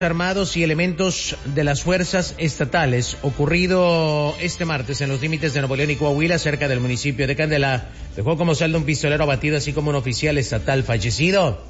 armados y elementos de las fuerzas estatales, ocurrido este martes en los límites de Nuevo León y Coahuila, cerca del municipio de Candela, dejó como saldo un pistolero abatido, así como un oficial estatal fallecido.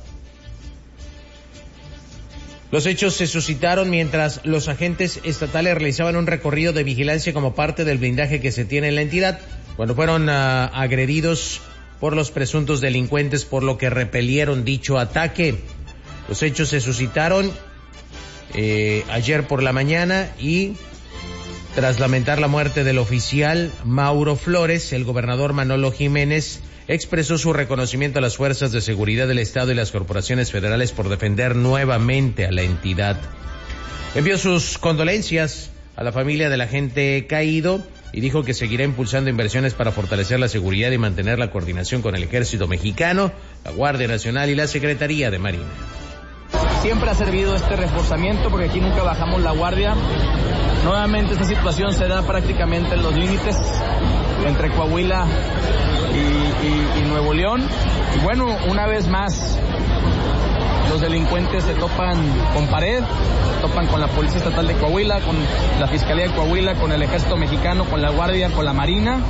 Los hechos se suscitaron mientras los agentes estatales realizaban un recorrido de vigilancia como parte del blindaje que se tiene en la entidad, cuando fueron agredidos por los presuntos delincuentes, por lo que repelieron dicho ataque. Los hechos se suscitaron ayer por la mañana y tras lamentar la muerte del oficial Mauro Flores, el gobernador Manolo Jiménez expresó su reconocimiento a las fuerzas de seguridad del Estado y las corporaciones federales por defender nuevamente a la entidad. Envió sus condolencias a la familia del agente caído y dijo que seguirá impulsando inversiones para fortalecer la seguridad y mantener la coordinación con el Ejército Mexicano, la Guardia Nacional y la Secretaría de Marina. Siempre ha servido este reforzamiento porque aquí nunca bajamos la guardia. Nuevamente esta situación se da prácticamente en los límites entre Coahuila y Nuevo León. Y bueno, una vez más los delincuentes se topan con pared, se topan con la Policía Estatal de Coahuila, con la Fiscalía de Coahuila, con el Ejército Mexicano, con la Guardia, con la Marina.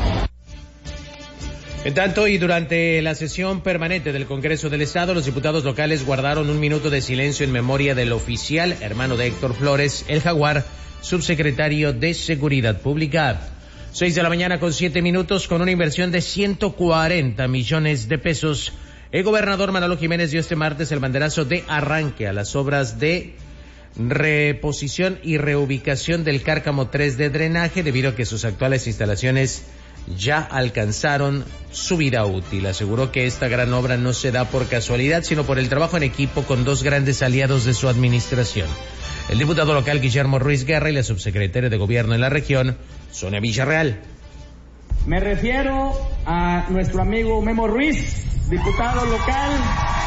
En tanto, y durante la sesión permanente del Congreso del Estado, los diputados locales guardaron un minuto de silencio en memoria del oficial, hermano de Héctor Flores, el Jaguar, subsecretario de Seguridad Pública. 6:07 a.m, con una inversión de 140 millones de pesos. El gobernador Manolo Jiménez dio este martes el banderazo de arranque a las obras de reposición y reubicación del Cárcamo 3 de drenaje, debido a que sus actuales instalaciones ya alcanzaron su vida útil. Aseguró que esta gran obra no se da por casualidad, sino por el trabajo en equipo con dos grandes aliados de su administración: el diputado local Guillermo Ruiz Guerra y la subsecretaria de Gobierno en la región, Sonia Villarreal. Me refiero a nuestro amigo Memo Ruiz, diputado local